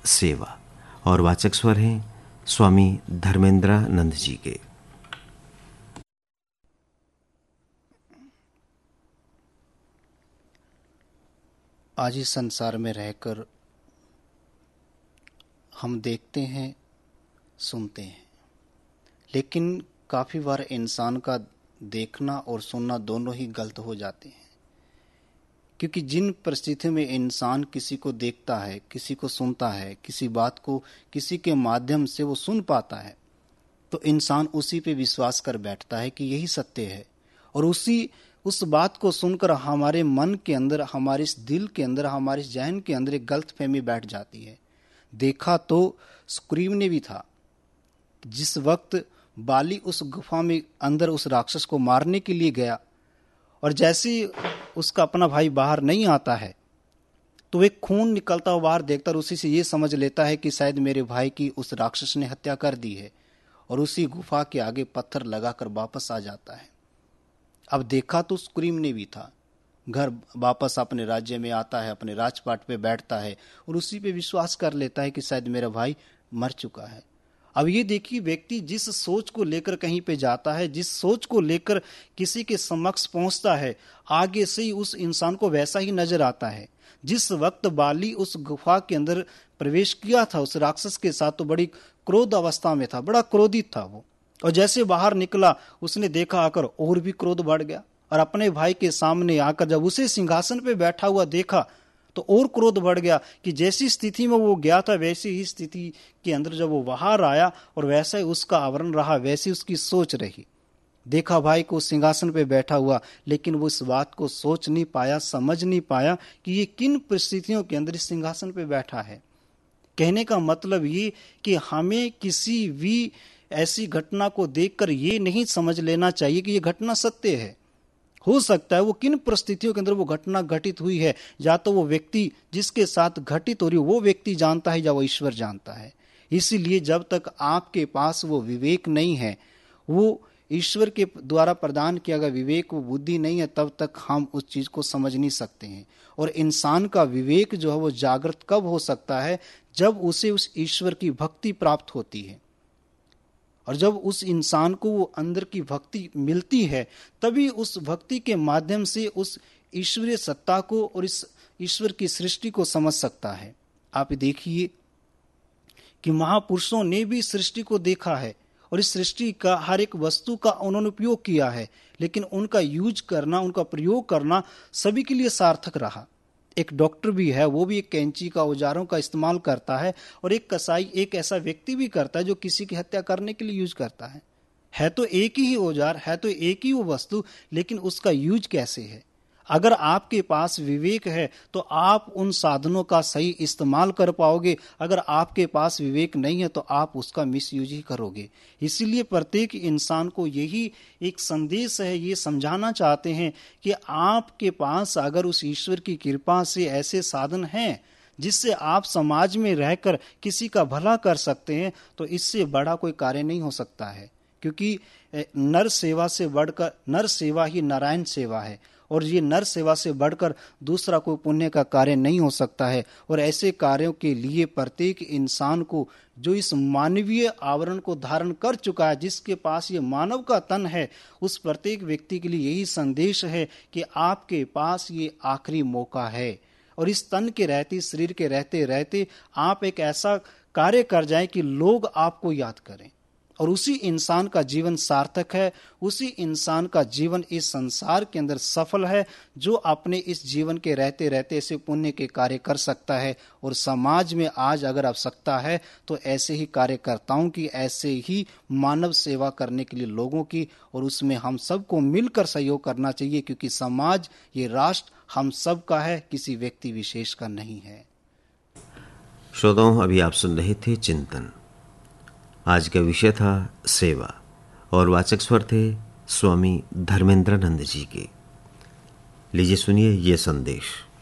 सेवा। और वाचक स्वर हैं स्वामी धर्मेंद्रानंद जी के। आज इस संसार में रहकर हम देखते हैं, सुनते हैं, लेकिन काफ़ी बार इंसान का देखना और सुनना दोनों ही गलत हो जाते हैं। क्योंकि जिन परिस्थितियों में इंसान किसी को देखता है, किसी को सुनता है, किसी बात को किसी के माध्यम से वो सुन पाता है, तो इंसान उसी पे विश्वास कर बैठता है कि यही सत्य है, और उस बात को सुनकर हमारे मन के अंदर, हमारे इस दिल के अंदर, हमारे इस जहन के अंदर एक गलतफहमी बैठ जाती है। देखा तो सुग्रीव ने भी था, जिस वक्त बाली उस गुफा में अंदर उस राक्षस को मारने के लिए गया, और जैसे उसका अपना भाई बाहर नहीं आता है तो एक खून निकलता हुआ बाहर देखता और उसी से ये समझ लेता है कि शायद मेरे भाई की उस राक्षस ने हत्या कर दी है, और उसी गुफा के आगे पत्थर लगाकर वापस आ जाता है। अब देखा तो सुग्रीव ने भी था, घर वापस अपने राज्य में आता है, अपने राजपाट पे बैठता है और उसी पे विश्वास कर लेता है कि शायद मेरा भाई मर चुका है। अब ये देखिए, व्यक्ति जिस सोच को लेकर कहीं पे जाता है, जिस सोच को लेकर किसी के समक्ष पहुंचता है, आगे से ही उस इंसान को वैसा ही नजर आता है। जिस वक्त बाली उस गुफा के अंदर प्रवेश किया था उस राक्षस के साथ, तो बड़ी क्रोध अवस्था में था, बड़ा क्रोधित था वो, और जैसे बाहर निकला उसने देखा आकर और भी क्रोध बढ़ गया, और अपने भाई के सामने आकर जब उसे सिंहासन पे बैठा हुआ देखा तो और क्रोध बढ़ गया कि जैसी स्थिति में वो गया था वैसी ही स्थिति के अंदर जब वो बाहर आया और वैसा ही उसका आवरण रहा, वैसी उसकी सोच रही। देखा भाई को सिंहासन पे बैठा हुआ, लेकिन वो इस बात को सोच नहीं पाया, समझ नहीं पाया कि ये किन परिस्थितियों के अंदर इस सिंहासन पे बैठा है। कहने का मतलब ये कि हमें किसी भी ऐसी घटना को देखकर ये नहीं समझ लेना चाहिए कि ये घटना सत्य है। हो सकता है वो किन परिस्थितियों के अंदर वो घटना घटित हुई है, या तो वो व्यक्ति जिसके साथ घटित हो रही वो व्यक्ति जानता है या वो ईश्वर जानता है। इसीलिए जब तक आपके पास वो विवेक नहीं है, वो ईश्वर के द्वारा प्रदान किया गया विवेक, वो बुद्धि नहीं है, तब तक हम उस चीज को समझ नहीं सकते हैं। और इंसान का विवेक जो है वो जागृत कब हो सकता है, जब उसे उस ईश्वर की भक्ति प्राप्त होती है, और जब उस इंसान को वो अंदर की भक्ति मिलती है, तभी उस भक्ति के माध्यम से उस ईश्वरीय सत्ता को और इस ईश्वर की सृष्टि को समझ सकता है। आप देखिए कि महापुरुषों ने भी सृष्टि को देखा है और इस सृष्टि का हर एक वस्तु का उन्होंने उपयोग किया है, लेकिन उनका यूज करना, उनका प्रयोग करना सभी के लिए सार्थक रहा। एक डॉक्टर भी है, वो भी एक कैंची का, औजारों का इस्तेमाल करता है, और एक कसाई, एक ऐसा व्यक्ति भी करता है जो किसी की हत्या करने के लिए यूज करता है तो एक ही औजार, है तो एक ही वो वस्तु, लेकिन उसका यूज कैसे है। अगर आपके पास विवेक है तो आप उन साधनों का सही इस्तेमाल कर पाओगे, अगर आपके पास विवेक नहीं है तो आप उसका मिसयूज ही करोगे। इसीलिए प्रत्येक इंसान को यही एक संदेश है, ये समझाना चाहते हैं कि आपके पास अगर उस ईश्वर की कृपा से ऐसे साधन हैं जिससे आप समाज में रहकर किसी का भला कर सकते हैं, तो इससे बड़ा कोई कार्य नहीं हो सकता है। क्योंकि नर सेवा से बढ़कर, नर सेवा ही नारायण सेवा है, और ये नर सेवा से बढ़कर दूसरा कोई पुण्य का कार्य नहीं हो सकता है। और ऐसे कार्यों के लिए प्रत्येक इंसान को, जो इस मानवीय आवरण को धारण कर चुका है, जिसके पास ये मानव का तन है, उस प्रत्येक व्यक्ति के लिए यही संदेश है कि आपके पास ये आखिरी मौका है, और इस तन के रहते, शरीर के रहते रहते आप एक ऐसा कार्य कर जाएं कि लोग आपको याद करें, और उसी इंसान का जीवन सार्थक है, उसी इंसान का जीवन इस संसार के अंदर सफल है, जो अपने इस जीवन के रहते रहते ऐसे पुण्य के कार्य कर सकता है। और समाज में आज अगर आवश्यकता है तो ऐसे ही कार्यकर्ताओं की, ऐसे ही मानव सेवा करने के लिए लोगों की, और उसमें हम सबको मिलकर सहयोग करना चाहिए, क्योंकि समाज, ये राष्ट्र हम सब का है, किसी व्यक्ति विशेष का नहीं है। श्रोताओं, अभी आप सुन रहे थे चिंतन। आज का विषय था सेवा, और वाचक स्वर थे स्वामी धर्मेंद्रानंद जी के। लीजिए सुनिए ये संदेश।